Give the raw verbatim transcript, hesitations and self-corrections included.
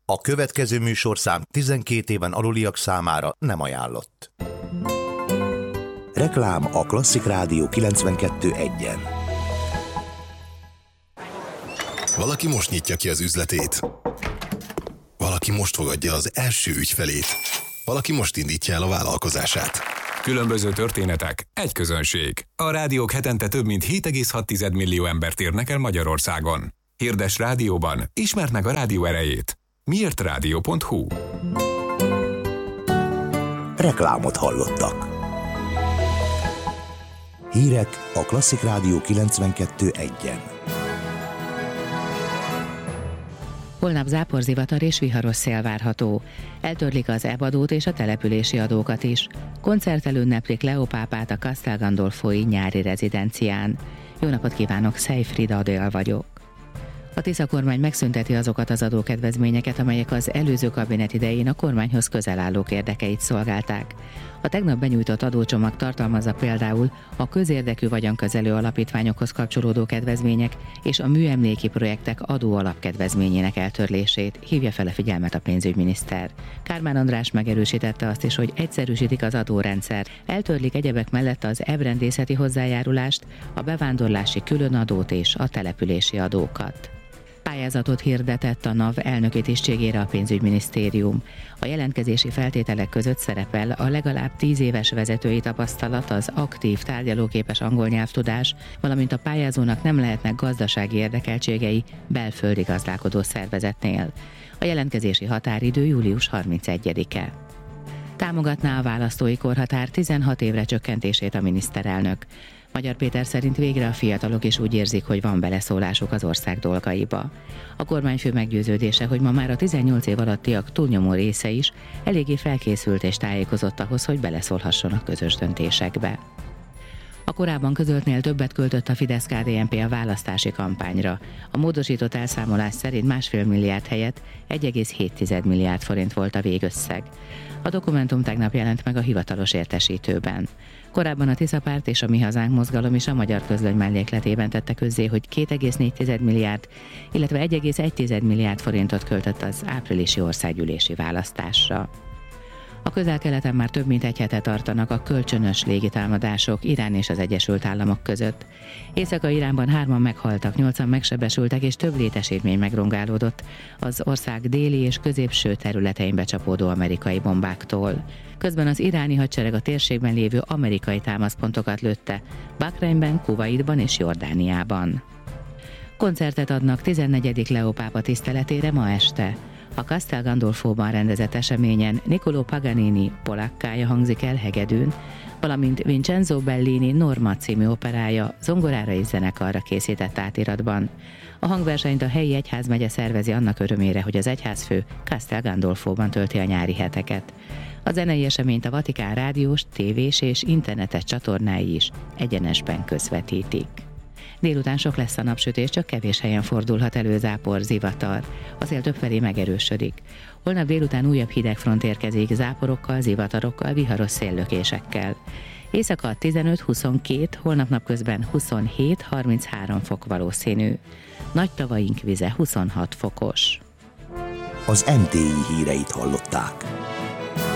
A következő műsorszám tizenkét éven aluliak számára nem ajánlott. Reklám a Klasszik Rádió kilencvenkettő egyen. Valaki most nyitja ki az üzletét. Valaki most fogadja az első ügyfelét. Valaki most indítja el a vállalkozását. Különböző történetek, egy közönség. A rádiók hetente több mint hét egész hat millió embert érnek el Magyarországon. Hirdes rádióban, ismerd meg a rádió erejét. miért rádió pont hu. Reklámot hallottak. Hírek a Klasszik Rádió kilencvenkettő egyen. Holnap záporzivatar és viharos szél várható. Eltörlik az e-adót és a települési adókat is. Koncerttel ünneplik Leo pápát a Castel Gandolfoi nyári rezidencián. Jó napot kívánok, Szejfrida Adél vagyok. A Tisza kormány megszünteti azokat az adókedvezményeket, amelyek az előző kabinet idején a kormányhoz közel állók érdekeit szolgálták. A tegnap benyújtott adócsomag tartalmazza például a közérdekű vagyonkezelő alapítványokhoz kapcsolódó kedvezmények és a műemléki projektek adó alapkedvezményének eltörlését, hívja fel a figyelmet a pénzügyminiszter. Kármán András megerősítette azt is, hogy egyszerűsítik az adórendszer, eltörlik egyebek mellett az ebrendészeti hozzájárulást, a bevándorlási különadót és a települési adókat. Pályázatot hirdetett a NAV elnöki tisztségére a pénzügyminisztérium. A jelentkezési feltételek között szerepel a legalább tíz éves vezetői tapasztalat, az aktív tárgyalóképes angol nyelvtudás, valamint a pályázónak nem lehetnek gazdasági érdekeltségei belföldi gazdálkodó szervezetnél. A jelentkezési határidő július harmincegyedike. Támogatná a választói korhatár tizenhat évre csökkentését a miniszterelnök. Magyar Péter szerint végre a fiatalok is úgy érzik, hogy van beleszólásuk az ország dolgaiba. A kormányfő meggyőződése, hogy ma már a tizennyolc év alattiak túlnyomó része is eléggé felkészült és tájékozott ahhoz, hogy beleszólhasson a közös döntésekbe. A korábban közöltnél többet költött a Fidesz-ká dé en pé a választási kampányra. A módosított elszámolás szerint másfél milliárd helyett egy egész hét milliárd forint volt a végösszeg. A dokumentum tegnap jelent meg a hivatalos értesítőben. Korábban a Tisza Párt és a Mi Hazánk mozgalom is a Magyar Közlöny mellékletében tette közzé, hogy két egész négy milliárd, illetve egy egész egy milliárd forintot költött az áprilisi országgyűlési választásra. A Közel-Keleten már több mint egy hete tartanak a kölcsönös légitámadások Irán és az Egyesült Államok között. Észak-Iránban hárman meghaltak, nyolcan megsebesültek és több létesítmény megrongálódott az ország déli és középső területein becsapódó amerikai bombáktól. Közben az iráni hadsereg a térségben lévő amerikai támaszpontokat lőtte, Bahreinben, Kuwaitban és Jordániában. Koncertet adnak tizennegyedik Leo pápa tiszteletére ma este. A Castel Gandolfóban rendezett eseményen Niccolò Paganini polakkája hangzik el hegedűn, valamint Vincenzo Bellini Norma című operája zongorára és zenekarra készített átiratban. A hangversenyt a helyi egyházmegye szervezi annak örömére, hogy az egyházfő Castel Gandolfóban tölti a nyári heteket. A zenei eseményt a Vatikán rádiós, tévés és internetes csatornái is egyenesben közvetítik. Délután sok lesz a napsütés, csak kevés helyen fordulhat elő zápor, zivatar. A szél többfelé megerősödik. Holnap délután újabb hidegfront érkezik záporokkal, zivatarokkal, viharos széllökésekkel. Éjszaka tizenöt-huszonkettő, holnap napközben huszonhét-harminchárom fok valószínű. Nagy tavaink vize huszonhat fokos. Az em té i híreit hallották.